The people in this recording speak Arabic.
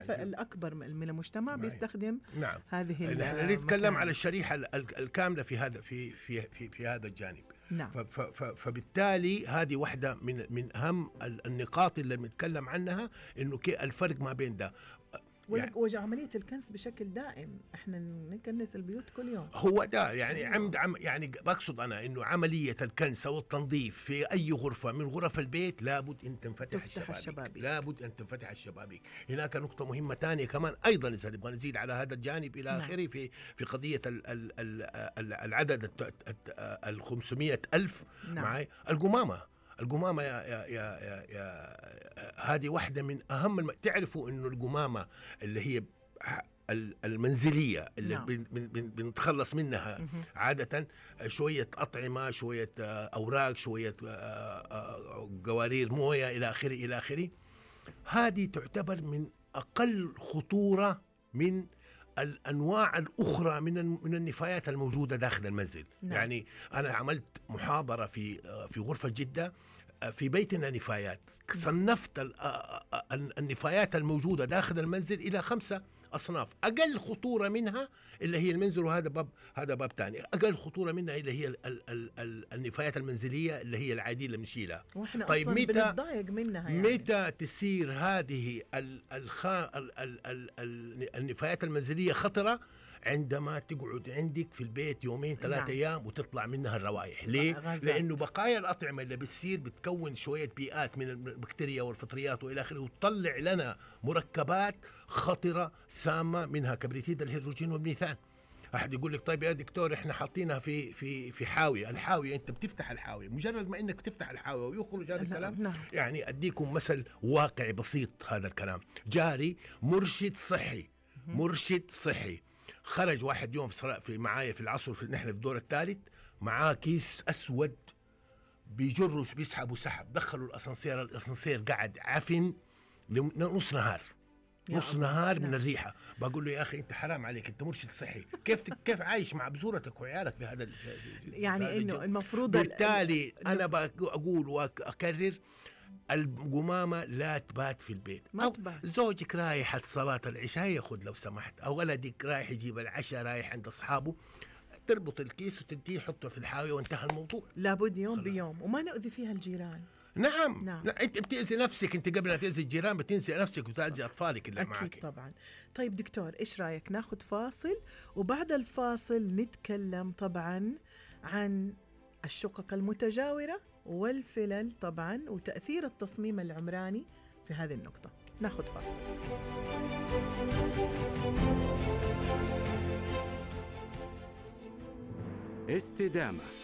فالأكبر من المجتمع بيستخدم نعم. هذه نحن نتكلم على الشريحة الكاملة في هذا في هذا الجانب. نعم. فبالتالي هذه واحدة من أهم النقاط اللي بنتكلم عنها، إنه الفرق ما بين ده يعني وعملية الكنس بشكل دائم، احنا نكنس البيوت كل يوم. هو ده يعني يعني بقصد انا انه عملية الكنس او التنظيف في اي غرفة من غرف البيت لابد ان تنفتح الشبابيك. لابد ان تنفتح الشبابيك. هناك نقطة مهمة ثانية كمان ايضا اذا نبغى نزيد على هذا الجانب الى اخره في قضية العدد 500,000 معي. القمامة يا هذه واحدة من أهم تعرفوا إنه القمامة اللي هي المنزلية اللي بنتخلص منها عادة شوية أطعمة، شوية أوراق، شوية قوارير موية إلى آخره. هذه تعتبر من أقل خطورة من الأنواع الأخرى من النفايات الموجودة داخل المنزل. يعني أنا عملت محاضرة في غرفة جدة في بيتنا نفايات، صنفت النفايات الموجودة داخل المنزل إلى 5 أصناف. أقل خطورة منها اللي هي المنزل، وهذا باب تاني. أقل خطورة منها اللي هي النفايات المنزلية اللي هي العادية اللي بنشيلها. طيب متى تصير هذه النفايات المنزلية خطرة؟ عندما تقعد عندك في البيت 2-3 أيام وتطلع منها الروائح. ليه؟ لأنه بقايا الأطعمة اللي بتصير بتكون شوية بيئات من البكتيريا والفطريات وإلى آخره، وتطلع لنا مركبات خطرة سامة، منها كبريتيد الهيدروجين والميثان. أحد يقول لك طيب يا دكتور إحنا حاطينها في حاوية. الحاوية أنت بتفتح الحاوية، مجرد ما إنك تفتح الحاوية ويخرج هذا الكلام. يعني أديكم مثل واقعي بسيط هذا الكلام. جاري مرشد صحي خرج واحد يوم في معايا في العصر، نحن في الدور الثالث، معاه كيس أسود بيجروا بيسحبوا سحب، دخلوا الأسانسير قعد عفن نص نهار من الريحة. بقول له يا أخي أنت حرام عليك، أنت مرشد صحي، كيف عايش مع بذورتك وعيالك في هذا يعني إنه المفروض. بالتالي أنا بقول وأكرر، القمامة لا تبات في البيت. أو زوجك رايح صلاة العشاء ياخذ لو سمحت، أو ولدك رايح يجيب العشاء، رايح عند أصحابه، تربط الكيس وتنتهي حطه في الحاوية وانتهى الموضوع. لابد يوم بيوم، وما نؤذي فيها الجيران. نعم. أنت بتأذي نفسك، أنت قبل لا تأذي الجيران بتنسي نفسك وتأذي أطفالك اللي معك. أكيد طبعا. طيب دكتور، إيش رأيك ناخد فاصل، وبعد الفاصل نتكلم طبعا عن الشقق المتجاورة والفلل طبعا، وتأثير التصميم العمراني في هذه النقطة. ناخد فاصل. استدامة